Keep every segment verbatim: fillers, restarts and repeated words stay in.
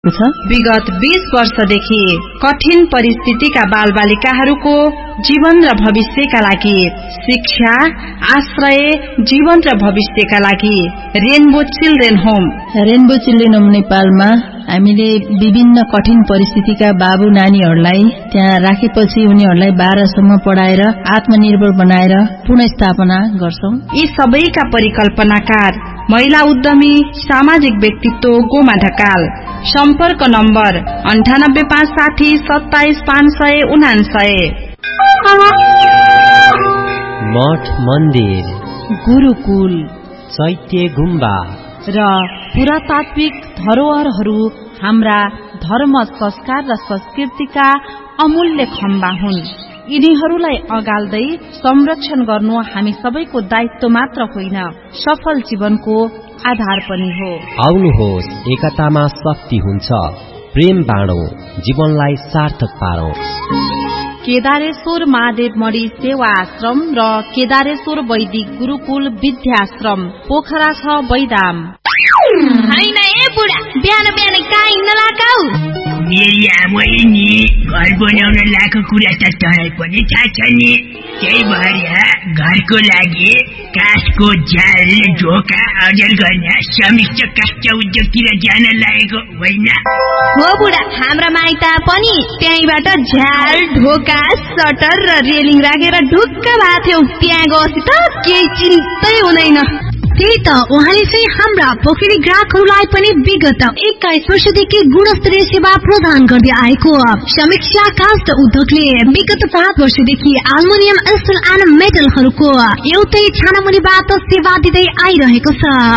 विगत बीस वर्षदेखि कठिन परिस्थितिका बालबालिकाहरूको जीवन र भविष्यका लागि शिक्षा, आश्रय, जीवन र भविष्यका लागि rainbow children home rainbow children home नेपालमा हामीले विभिन्न कठिन परिस्थितिका बाबु नानीहरूलाई त्यहाँ राखेपछि उनीहरूलाई बाह्रसम्म पढाएर आत्मनिर्भर बनाएर पुनर्स्थापना गर्छौं। यी सबैका परिकल्पनाकार महिला उद्यमी सामाजिक व्यक्तित्व गोमा ढकाल। सम्पर्क नम्बर अन्ठानब्बे पाँच साठी सत्ताइस पाँच सय उनासय। मठ मन्दिर, गुरुकुल, चैत्य गुम्बा र पुरातात्विक धरोहरहरू हाम्रा धर्म, संस्कार र संस्कृतिका अमूल्य खम्बा हुन्। यिनीहरूलाई अगाल्दै संरक्षण गर्नु हामी सबैको दायित्व मात्र होइन, सफल जीवनको आधार पनि हो। आउनुहोस्, एकतामा शक्ति हुन्छ। प्रेम बाँडौं, जीवनलाई सार्थक पारौं। केदारेश्वर महादेव मणि सेवा आश्रम र केदारेश्वर वैदिक गुरुकुल विद्याश्रम पोखरा छ बैदाम। हैन ए बुढा, बिहान बिहान कहाँ हिँड्न लगाऊ? मेरी आमै नि घर बनाउन लाको कुरा त तँलाई पनि थाहा छ नि। त्यही भएर घरको लागि काठको जाल ढोका अर्जन गर्न समिष्ट काष्ठ उद्योगतिर जान लागेको होइन? हो बुढा, हाम्रा माइता पनि त्यहीबाट झ्याल, ढोका, सटर र रेलिङ राखेर ढुक्क भएको थियौ। त्यहाँ गएपछि त केही चिन्तै हुँदैन। त्यही त उहाँले चाहिँ हाम्रा पोखरी ग्राहकहरूलाई पनि विगत एक्काइस वर्षदेखि गुणस्तरीय सेवा प्रदान गर्दै आएको समीक्षा काष्ठ उद्योगले विगत पाँच वर्षदेखि एल्युमिनियम स्टिल एन्ड मेटलहरूको एउटै छानामुनिबाट सेवा दिँदै आइरहेको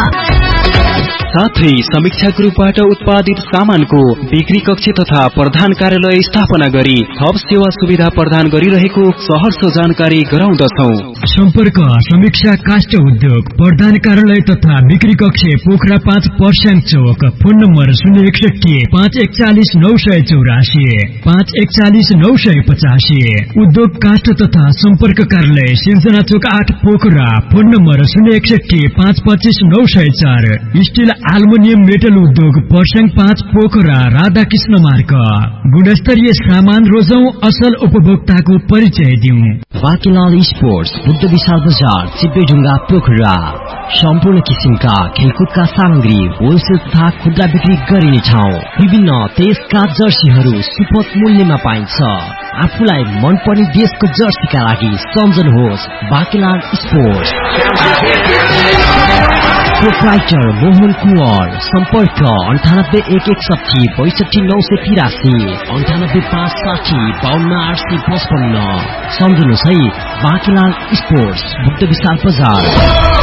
छ। साथै समीक्षा ग्रुपबाट उत्पादित सामानको बिक्री कक्ष तथा प्रधान कार्यालय स्थापना गरी थप सेवा सुविधा प्रदान गरिरहेको सहर्ष जानकारी गराउँदछौं। सम्पर्क समीक्षा काष्ठ उद्योग प्रधान कार्यालय तथा बिक्री कक्ष पोखरा पाँच पर्स्याङ चौक। फोन नम्बर शून्य एकसठी पाँच एकचालिस नौ सय चौरासी पाँच एकचालिस नौ सय पचासी। उद्योग काष्ठ तथा सम्पर्क कार्यालय सिर्जना चौक आठ पोखरा। फोन नम्बर शून्य एकसठी पाँच पच्चिस नौ सय चार। स्टिल एल्युमिनियम मेटल उद्योग पर्स्याङ पाँच पोखरा राधाकृष्ण मार्ग। गुणस्तरीय सामान रोजौं, असल उपभोक्ताको परिचय दिउँ। बाकीलाल स्पोर्ट्स बुद्ध विशाल बजार चिप्पेढुङ्गा पोखरा। सम्पूर्ण किसिमका खेलकुदका सामग्री होलसेल तथा खुद्रा बिक्री गरिने ठाउँ। विभिन्न देशका जर्सीहरू सुपथ मूल्यमा पाइन्छ। आफूलाई मनपर्ने देशको जर्सीका लागि सम्झनुहोस् बाकीलाल स्पोर्ट्स। प्रोप्राइटर मोहन कुंवर। सम्पर्क अन्ठानब्बे एक एकसठी बैसठी नौ सय तिरासी अन्ठानब्बे पाँच साठी बाहन्न आठ सय पचपन्न। सम्झनुहोस् है, बाकीलाल स्पोर्ट्स बुद्ध विशाल बजार।